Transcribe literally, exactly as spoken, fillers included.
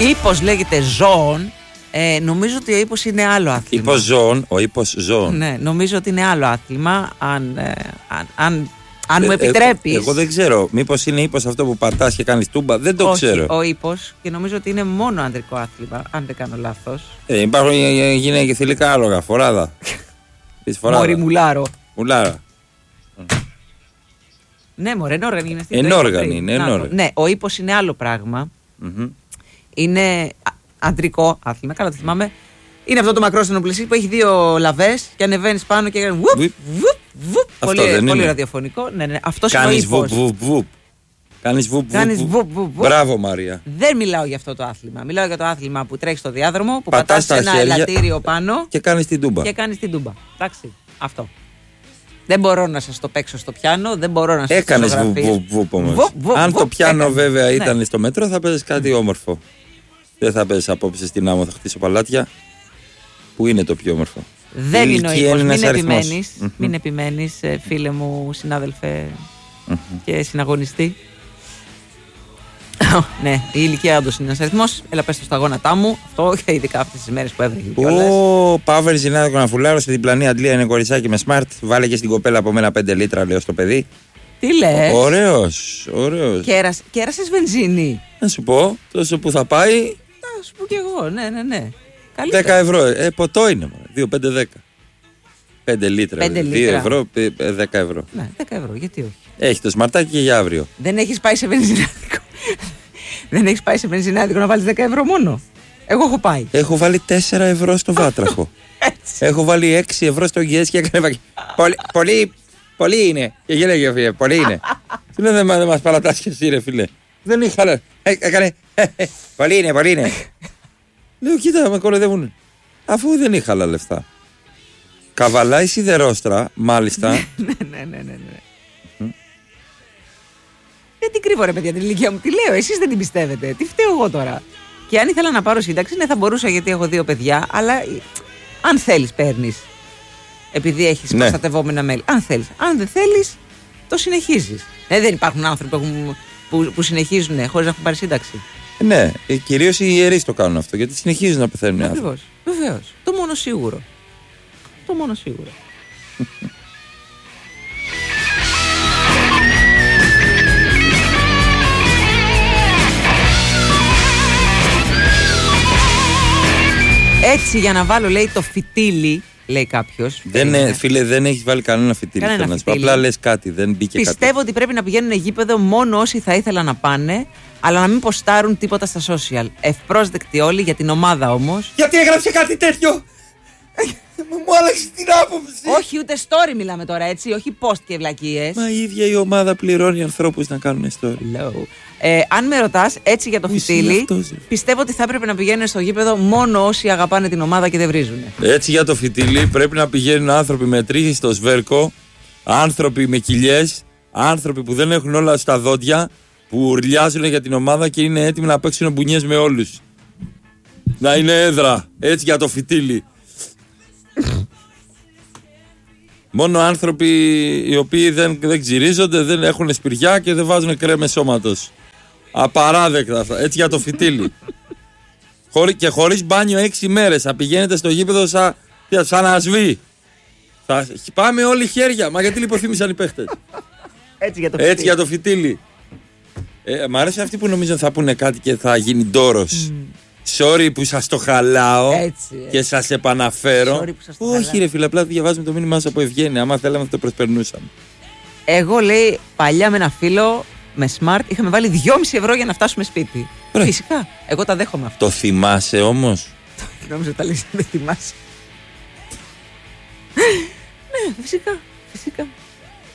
Ύπος λέγεται ζώων. Ε, νομίζω ότι ο ύπος είναι άλλο άθλημα. Ύπος ζώων, ο ύπος ζώων. Ναι, νομίζω ότι είναι άλλο άθλημα. Αν, ε, αν, αν, αν ε, μου επιτρέπεις. Ε, εγώ δεν ξέρω. Μήπως είναι ύπος αυτό που πατάς και κάνεις τούμπα. Δεν το όχι, ξέρω. Ο ύπος, και νομίζω ότι είναι μόνο ανδρικό άθλημα, αν δεν κάνω λάθος. Ε, υπάρχουν γυναίκες θηλυκά άλογα. Φοράδα. Μωρή μουλάρο. Μουλάρα. Ναι, μωρέ, ενόργανη είναι αυτή. Ενόργανη είναι, ενόργανη. Ναι, ο ύπος είναι άλλο πράγμα. Mm-hmm. Είναι αντρικό άθλημα, καλά το θυμάμαι. Είναι αυτό το μακρόστενο πλαισί που έχει δύο λαβές και ανεβαίνεις πάνω και κάνει βουπ, βουπ, βουπ. Πολύ, πολύ ραδιοφωνικό. Ναι, ναι, αυτός είναι ο ύπος. Κάνεις βουπ, βουπ, βουπ. Κάνεις βουπ, βουπ, βουπ, βουπ. Μπράβο, Μαρία. Δεν μιλάω για αυτό το άθλημα. Μιλάω για το άθλημα που τρέχει στο διάδρομο, που πατάς ένα ελαττήριο πάνω και κάνεις την τούμπα. Και κάνεις την τούμπα. Εντάξει, αυτό. Δεν μπορώ να σας το παίξω στο πιάνο, δεν μπορώ να σας έκανες το ζωγραφίσω. Έκανες βουπ, βουπ όμως. Αν το πιάνο έκανες. Βέβαια ναι. Ήταν στο μέτρο, θα παίζεις κάτι όμορφο. Δεν θα παίζεις απόψε στην άμμο, θα χτίσω παλάτια. Που είναι το πιο όμορφο. Δεν είναι ο ύπος, μην επιμένεις, mm-hmm. μην επιμένεις, φίλε μου, συνάδελφε mm-hmm. και συναγωνιστή. Ναι, η ηλικία όντως είναι ένας αριθμός. Έλα πες το στα γόνατά μου. Αυτό και ειδικά αυτές τις μέρες που έβρεχε κιόλας. Ω, Παύλη Ζηνάδικο να φουλάρω στη διπλανή Αντλία, είναι κοριτσάκι με smart. Βάλε και στην κοπέλα από μένα πέντε λίτρα, λέω στο παιδί. Τι λες? Ωραίος, ωραίος. Κέρας, κέρασες βενζίνη. Να σου πω, τόσο που θα πάει. Να σου πω κι εγώ, ναι, ναι, ναι. Καλύτερα. δέκα ευρώ, ε, ποτό είναι μόνο. δύο, πέντε, δέκα. πέντε λίτρα. δύο ευρώ, δέκα ευρώ. Ναι, δέκα ευρώ, γιατί όχι. Έχει το σμαρτάκι και για αύριο. Δεν έχεις πάει σε βενζινάδικο. Δεν έχεις πάει σε βενζινάδικο να βάλεις δέκα ευρώ μόνο. Εγώ έχω πάει. Έχω βάλει τέσσερα ευρώ στο Βάτραχο. Έχω βάλει έξι ευρώ στο Γκιές και έκανε. Πολύ, πολύ, πολύ είναι. Και γέλεγε, φίλε, πολύ είναι. Τι λέει, δεν μα παρατάς και εσύ, ρε φίλε. Δεν είχα. Ε, έκανε. Πολύ είναι, πολύ είναι. Λέω, κοίτα, με κοροϊδεύουν. Αφού δεν είχα άλλα λεφτά. Καβαλάει σιδερόστρα, μάλιστα. Ναι, ναι, ναι, ναι. Δεν την κρύβω, ρε παιδιά, την ηλικία μου. Τι λέω, εσείς δεν την πιστεύετε. Τι φταίω εγώ τώρα. Και αν ήθελα να πάρω σύνταξη, ναι, θα μπορούσα γιατί έχω δύο παιδιά, αλλά αν θέλεις, παίρνεις. Επειδή έχεις ναι. προστατευόμενα μέλη. Αν θέλεις. Αν δεν θέλεις, το συνεχίζεις. Ε, δεν υπάρχουν άνθρωποι που, έχουν, που, που συνεχίζουν ναι, χωρίς να έχουν πάρει σύνταξη. Ναι, κυρίως οι ιερείς το κάνουν αυτό, γιατί συνεχίζουν να πεθαίνουν οι άνθρωποι. Ακριβώς. Βεβαίως. Το μόνο σίγουρο. Το μόνο σίγουρο. Έτσι για να βάλω, λέει, το φυτίλι, λέει κάποιος. Δεν, φίλε, δεν έχει βάλει κανένα φυτίλι. Κανένα φυτίλι. Απλά λες κάτι, δεν μπήκε Πιστεύω κάτι. ότι πρέπει να πηγαίνουν γήπεδο μόνο όσοι θα ήθελαν να πάνε, αλλά να μην ποστάρουν τίποτα στα social. Ευπρόσδεκτοι όλοι για την ομάδα όμως. Γιατί έγραψε κάτι τέτοιο! Μου άλλαξε την άποψη. Όχι, ούτε story μιλάμε τώρα, έτσι. Όχι post και βλακίες. Μα η ίδια η ομάδα πληρώνει ανθρώπους να κάνουν story. Low. Ε, αν με ρωτάς, έτσι για το φυτίλι, πιστεύω ότι θα έπρεπε να πηγαίνουν στο γήπεδο μόνο όσοι αγαπάνε την ομάδα και δεν βρίζουν. Έτσι για το φυτίλι πρέπει να πηγαίνουν άνθρωποι με τρίχη στο σβέρκο, άνθρωποι με κοιλιές, άνθρωποι που δεν έχουν όλα στα δόντια, που ουρλιάζουν για την ομάδα και είναι έτοιμοι να παίξουν μπουνιές με όλους. Να είναι έδρα. Έτσι για το φυτίλι. Μόνο άνθρωποι οι οποίοι δεν, δεν ξυρίζονται, δεν έχουν σπηριά και δεν βάζουν κρέμες σώματος. Απαράδεκτα αυτά. Έτσι για το φυτίλι. Χωρί, και χωρίς μπάνιο έξι μέρες. Θα πηγαίνετε στο γήπεδο σαν, σαν να σβεί. Θα πάμε όλοι χέρια. Μα γιατί λιποθύμησαν οι παίχτες. Έτσι για το φυτίλι. Έτσι για το φυτίλι. Ε, μ' αρέσει αυτοί που νομίζουν θα πούνε κάτι και θα γίνει ντόρος. Mm. Sorry που σας το χαλάω. Έτσι, έτσι. Και σας επαναφέρω. Sorry που σας το Όχι, χαλάω. ρε φίλε, απλά διαβάζουμε το μήνυμά σας από ευγένεια. Άμα θέλαμε θα το προσπερνούσαμε. Εγώ, λέει, παλιά με ένα φίλο με smart είχαμε βάλει δυόμισι ευρώ για να φτάσουμε σπίτι. Ρε. Φυσικά. Εγώ τα δέχομαι αυτό. Το θυμάσαι όμως? Νόμιζα τα λες, δεν θυμάσαι. Ναι, φυσικά. Φυσικά.